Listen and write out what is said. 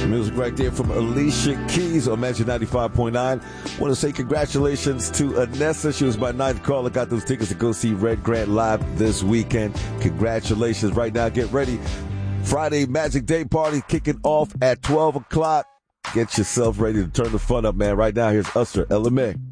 Music right there from Alicia Keys on Magic 95.9. Want to say congratulations to Anessa. She was my ninth caller. Got those tickets to go see Red Grant live this weekend. Congratulations. Right now, get ready. Friday Magic Day Party kicking off at 12 o'clock. Get yourself ready to turn the fun up, man. Right now, here's Usher, LMA.